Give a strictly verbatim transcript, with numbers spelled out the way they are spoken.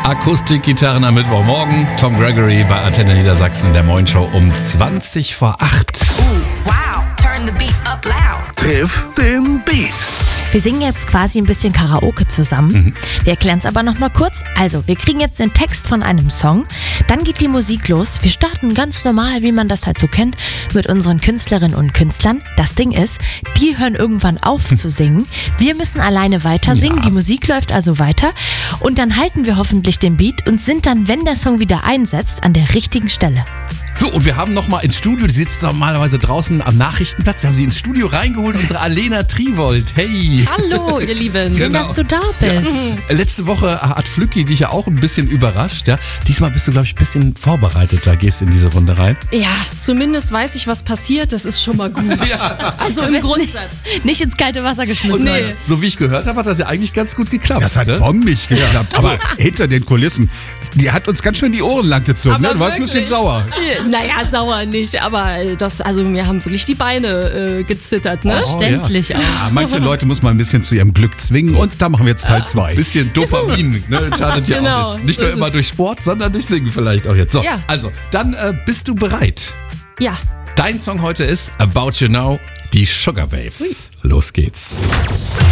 Akustikgitarren am Mittwochmorgen. Tom Gregory bei Antenne Niedersachsen, der Morgenshow um zwanzig vor acht. Wow, turn the beat up loud. Triff den Beat. Wir singen jetzt quasi ein bisschen Karaoke zusammen. Mhm. Wir erklären es aber noch mal kurz. Also, wir kriegen jetzt den Text von einem Song. Dann geht die Musik los. Wir starten ganz normal, wie man das halt so kennt, mit unseren Künstlerinnen und Künstlern. Das Ding ist, die hören irgendwann auf zu singen. Wir müssen alleine weiter singen. Ja. Die Musik läuft also weiter. Und dann halten wir hoffentlich den Beat und sind dann, wenn der Song wieder einsetzt, an der richtigen Stelle. So, und wir haben nochmal ins Studio, die sitzt normalerweise draußen am Nachrichtenplatz. Wir haben sie ins Studio reingeholt, unsere Alena Trivold. Hey! Hallo, ihr Lieben. Schön, dass du da bist. Ja. Letzte Woche hat Flücki dich ja auch ein bisschen überrascht. Ja? Diesmal bist du, glaube ich, ein bisschen vorbereiteter, gehst in diese Runde rein. Ja, zumindest weiß ich, was passiert. Das ist schon mal gut. Ja. Also im Grundsatz. Nicht, nicht ins kalte Wasser geschmissen. Und nee. So wie ich gehört habe, hat das ja eigentlich ganz gut geklappt. Das hat ne? bombig geklappt. Aber hinter den Kulissen, die hat uns ganz schön die Ohren lang gezogen. Ne? Du warst ein bisschen sauer. Naja, sauer nicht, aber das, also mir haben wirklich die Beine äh, gezittert, ne? Oh, Verständlich ja. auch. Ja, manche Leute muss man ein bisschen zu ihrem Glück zwingen, so. Und da machen wir jetzt Teil zwei. Ein bisschen Dopamin, ne? Schadet ja genau, auch nicht. Nicht so nur immer durch Sport, sondern durch Singen vielleicht auch jetzt. So, ja. Also, dann äh, bist du bereit? Ja. Dein Song heute ist About You Now, die Sugar Waves. Ui. Los geht's.